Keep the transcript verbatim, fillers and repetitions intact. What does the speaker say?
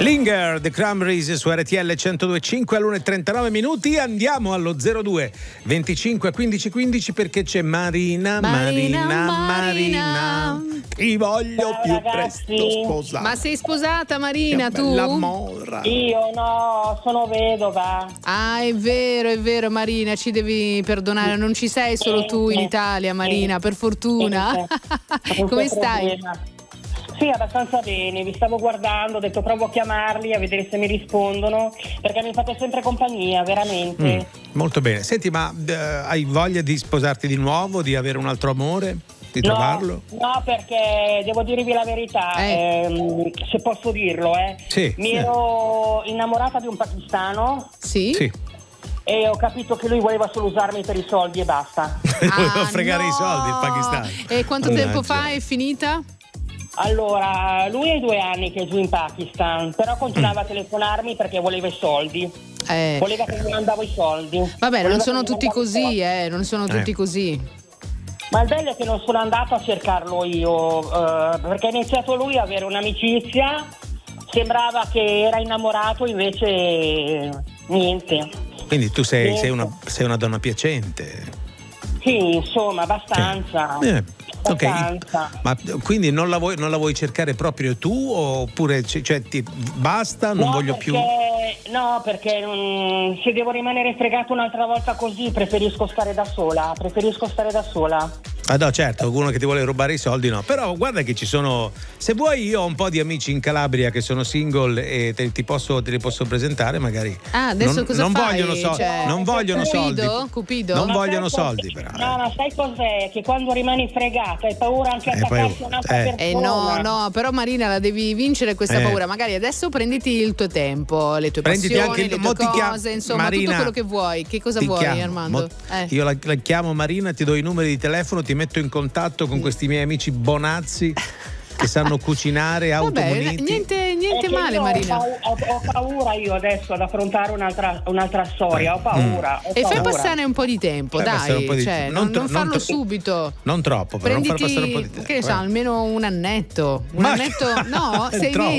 Linger, The Cranberries su R T L centodue e cinque all'una e trentanove minuti. Andiamo allo zero due venticinque quindici quindici perché c'è Marina, Marina, Marina, Marina. Ti voglio Ciao, più ragazzi. presto sposare. Ma sei sposata, Marina, Che tu? bella mora. Io no, sono vedova. Ah, è vero, è vero, Marina, ci devi perdonare, non ci sei solo tu in Italia, Marina, per fortuna. Come stai? Sì, abbastanza bene, vi stavo guardando, ho detto provo a chiamarli a vedere se mi rispondono, perché mi fate sempre compagnia, veramente. Mm, molto bene. Senti, ma eh, hai voglia di sposarti di nuovo, di avere un altro amore, di No, trovarlo? no, perché devo dirvi la verità, Eh. ehm, se posso dirlo, eh. Sì. Mi ero innamorata di un pakistano Sì? Sì. e ho capito che lui voleva solo usarmi per i soldi e basta. Volevo Ah, fregare no. i soldi il Pakistan. E quanto Mannaggia. tempo fa è finita? Allora, lui è due anni che è giù in Pakistan, però continuava a telefonarmi perché voleva i soldi. Eh. Voleva che gli mandavo i soldi. Vabbè, non Voleva sono che gli tutti mandavo i così, soldi. eh, non sono tutti Eh. così. Ma il bello è che non sono andato a cercarlo io, eh, perché ha iniziato lui a avere un'amicizia, sembrava che era innamorato, invece niente. Quindi tu sei, Niente. sei, una, sei una donna piacente. Sì, insomma, abbastanza. Eh, ok. Abbastanza. Ma quindi non la vuoi, non la vuoi cercare proprio tu oppure c- cioè, ti, basta, non No, voglio perché, più? No, perché non- se devo rimanere fregato un'altra volta così preferisco stare da sola, preferisco stare da sola. Ah no, certo, uno che ti vuole rubare i soldi no, però guarda che ci sono, se vuoi io ho un po' di amici in Calabria che sono single e te, ti posso, te li posso presentare magari. Ah, adesso non, cosa non fai? vogliono, so- Cioè, non vogliono Cupido? soldi. Cupido? Non Ma vogliono sai cos'è? soldi però. No, ma sai cos'è? Che quando rimani fregato hai paura anche a Eh, poi- attaccarsi a un'altra eh. persona. Eh no, no, però Marina la devi vincere questa Eh. paura. Magari adesso prenditi il tuo tempo, le tue Prenditi passioni, anche il- le mo tue ti chiam- cose, insomma, Marina, tutto quello che vuoi. Che cosa Ti vuoi, chiamo, Armando? mo- Eh. Io la, la chiamo Marina, ti do i numeri di telefono, ti metto in contatto con questi miei amici bonazzi che sanno cucinare, Vabbè, automuniti. niente, È niente che male, io ho Marina. pau- Ho, ho paura io adesso ad affrontare un'altra, un'altra storia, ho paura. ho E fai paura. passare un po' di tempo, Fai passare dai, un po' di cioè, tempo. non, Non tro- non farlo non tro- subito. Non troppo, però non far Prenditi, passare un po' di tempo. che ne so, eh. almeno un annetto. Un Ma- annetto, no? È Sei troppo.